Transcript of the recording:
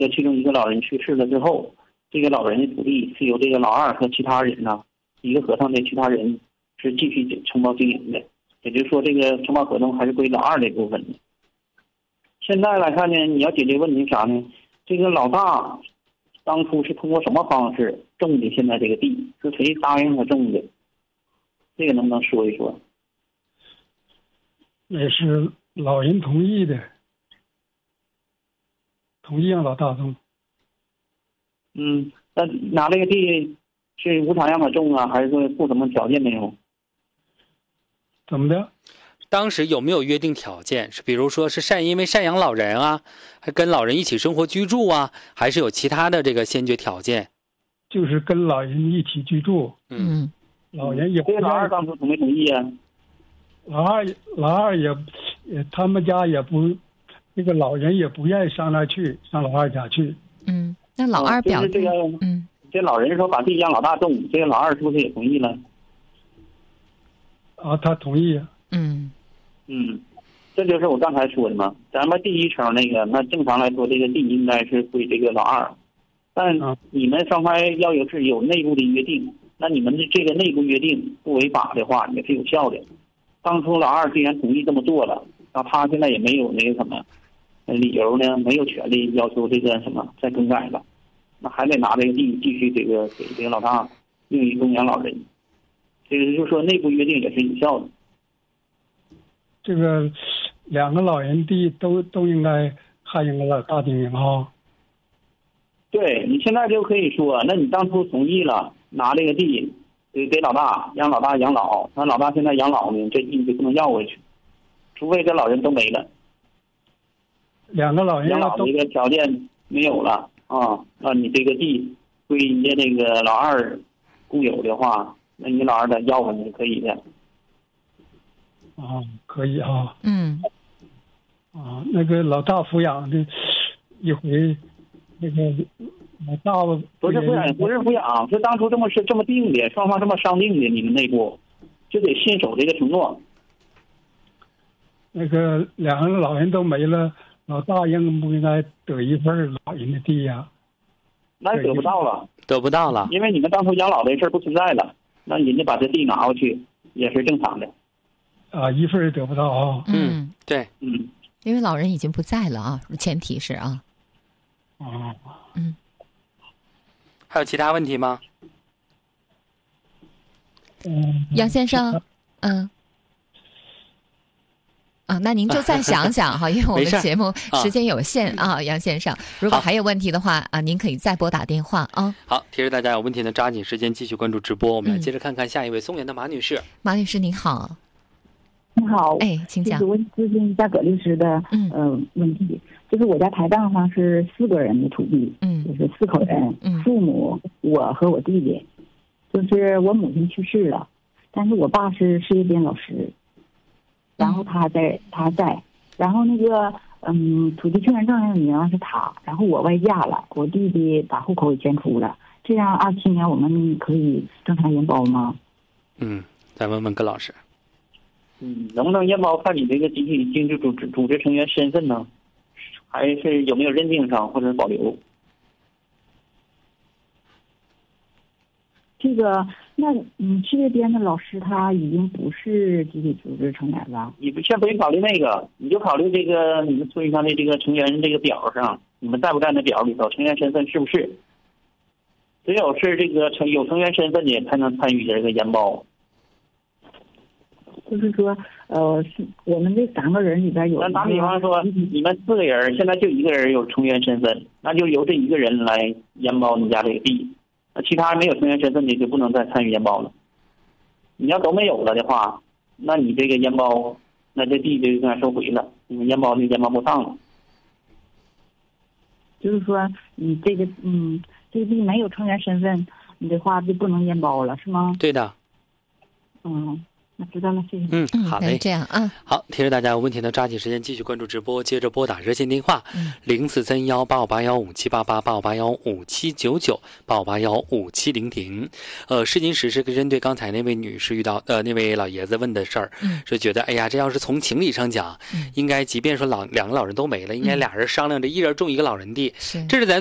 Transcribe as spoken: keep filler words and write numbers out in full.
这其中一个老人去世了之后，这个老人的土地是由这个老二和其他人呢，一个合同的其他人是继续承包经营的，也就是说这个承包合同还是归老二这部分的。现在来看呢，你要解决问题啥呢？这个老大当初是通过什么方式种的现在这个地，是谁答应他种的？这个能不能说一说？ 也是老人同意的，同意让老大种。 嗯，那拿这个地是无偿让他种啊，还是说附什么条件没有？ 怎么的？ 当时有没有约定条件？是比如说是赡因为赡养老人啊，还跟老人一起生活居住啊，还是有其他的这个先决条件？ 就是跟老人一起居住。 嗯， 老人也不这个老二当初同没同意啊？ 老二老二也也他们家也不，那个老人也不愿意上那去，上老二家去。 嗯，那老二表、 哦、就是这个， 嗯， 这老人说把地让老大种，这个老二是不是也同意了？ 啊，他同意。 嗯嗯，这就是我刚才说的嘛。咱们第一层那个，那正常来说，这个地应该是归这个老二，但你们双方要有是有内部的约定，那你们的这个内部约定不违法的话，也是有效的。当初老二既然同意这么做了，那他现在也没有那个什么理由呢，没有权利要求这个什么再更改了，那还得拿这个地继续这个给这个老大用于供养老人。这个就是说内部约定也是有效的。 这个两个老人地都都应该还应该老大经营哈。 对，你现在就可以说，那你当初同意了拿这个地给给老大，让老大养老，那老大现在养老呢，这地就不能要回去，除非这老人都没了， 两个老人养老这个条件没有了啊，那你这个地归人家这个老二固有的话，那你老二再要回去是可以的。 啊，可以啊。 嗯。 啊，那个老大抚养的，一回，那个老大不是抚养，不是抚养，是当初这么是这么定的，双方这么商定的，你们内部就得信守这个承诺。 那个两个老人都没了，老大应不应该得一份老人的地呀、啊？ 那得不到了， 得不到了， 因为你们当初养老的事儿不存在了，那人家把这地拿过去也是正常的。 啊，一份也得不到啊。 嗯， 对， 嗯， 因为老人已经不在了啊，前提是啊。 哦， 嗯， 还有其他问题吗？ 嗯， 杨先生，嗯。啊，那您就再想想哈，因为我们节目时间有限啊，啊杨先生，如果还有问题的话啊，您可以再拨打电话啊。 好，提示大家有问题呢，抓紧时间继续关注直播。我们来接着看看下一位松原的马女士。 嗯、马女士您好。 你好， 哎，请讲。 就是我咨询一下葛律师的嗯、呃、问题，就是我家台账上是四个人的土地， 嗯， 就是四口人，嗯，父母，我和我弟弟，就是我母亲去世了，但是我爸是事业编老师。然后他在，他在，然后那个，嗯，土地确认证上名是他，然后我外嫁了，我弟弟把户口也迁出了，这样二七年我们可以正常延包吗？ 嗯，再问问葛老师。 嗯，能不能延包看你这个集体经济组织组织成员身份呢？还是有没有认定上或者保留？ 这个，那嗯，事业编的老师他已经不是集体组织成员了。 你先不用考虑那个，你就考虑这个你们村上的这个成员这个表上，你们在不在那表里头？成员身份是不是？只有是这个成有成员身份的才能参与这个延包。 就是说，呃，是我们这三个人里边有。 那打比方说，你们四个人现在就一个人有成员身份，那就由这一个人来延包你家这个地。那其他没有成员身份的就不能再参与延包了。你要都没有了的话，那你这个延包，那这地就应该收回了，你们延包就延包不上了。 就是说，你这个嗯，这个地没有成员身份，你的话就不能延包了，是吗？ 对的。 嗯， 那知道了，谢谢。 嗯，好嘞， 这样啊。 好，提示大家有问题呢，抓紧时间继续关注直播，接着拨打热线电话零四三幺八五八幺五七八八八五八幺五七九九八五八幺五七零零。呃，试金石是针对刚才那位女士遇到呃那位老爷子问的事儿， 嗯， 是觉得哎呀，这要是从情理上讲，嗯、应该即便说老两个老人都没了，应该俩人商量着一人种一个老人地， 是， 这是咱。